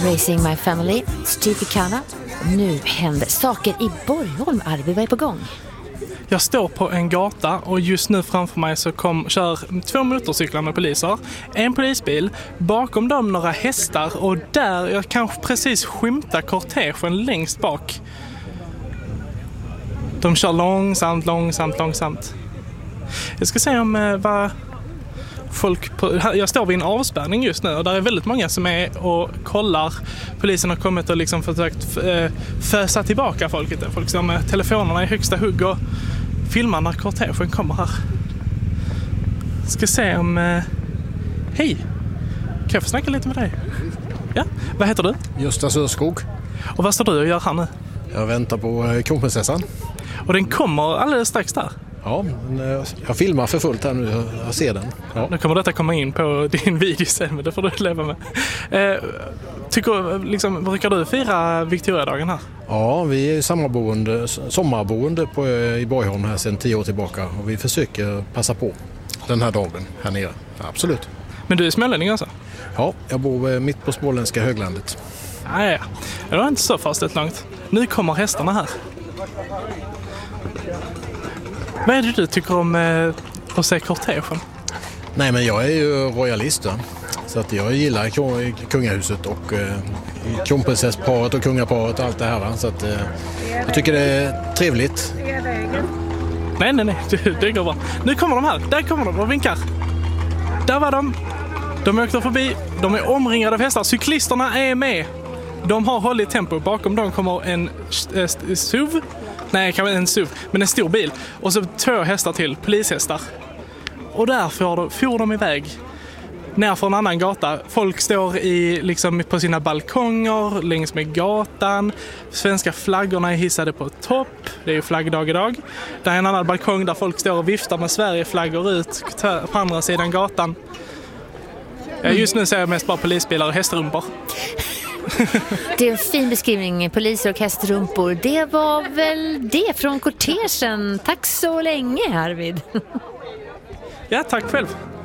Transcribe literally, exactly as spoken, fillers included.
Raising My Family, Stevie Kana. Nu händer saker i Borgholm. Arvid, vad är på gång? Jag står på en gata och just nu framför mig så kom, kör två motorcyklar med poliser. En polisbil, bakom dem några hästar och där jag kanske precis skymtar kortegen längst bak. De kör långsamt, långsamt, långsamt. Jag ska se om eh, vad folk på, jag står vid en avspärrning just nu och där är väldigt många som är och kollar. Polisen har kommit och liksom försökt eh, fösa tillbaka folket. Folk står med telefonerna i högsta hugg och filmar när kortegen kommer här. Ska se om eh, hej. Kan jag få snacka lite med dig? Ja, vad heter du? Gösta Sörskog. Och vad står du och gör här nu? Jag väntar på kronprinsessan. Och den kommer alldeles strax där. Ja, jag filmar för fullt här nu. Jag ser den. Ja. Nu kommer detta komma in på din video sen, men det får du leva med. Eh, tycker, liksom, brukar du fira Victoriadagen här? Ja, vi är sammanboende, sommarboende på, i Borgholm här sedan tio år tillbaka. Och vi försöker passa på den här dagen här nere. Ja, absolut. Men du är smålänning alltså? Ja, jag bor mitt på småländska höglandet. Ja, ja. Det var inte så fast långt. Nu kommer hästarna här. Vad är det du tycker om eh, att se kortegen? Nej, men jag är ju royalist. Va? Så att jag gillar kungahuset och eh, kronprinsessparet och kungaparet och allt det här. Va? Så att, eh, jag tycker det är trevligt. Nej, nej, nej. Det, det går bra. Nu kommer de här. Där kommer de och vinkar. Där var de. De åkte förbi. De är omringade av hästar. Cyklisterna är med. De har hållit tempo. Bakom dem kommer en eh, S U V. Nej, kanske en S U V, men en stor bil. Och så två hästar till, polishästar. Och där får, får de iväg ner från en annan gata. Folk står i, liksom, på sina balkonger längs med gatan. Svenska flaggorna är hissade på topp. Det är ju flaggdag idag. Där är en annan balkong där folk står och viftar med Sverigeflaggor ut på andra sidan gatan. Just nu ser jag mest bara polisbilar och hästrumpor. Det är en fin beskrivning, poliser och hästrumpor. Det var väl det från kortegen. Tack så länge, Arvid. Ja, tack själv.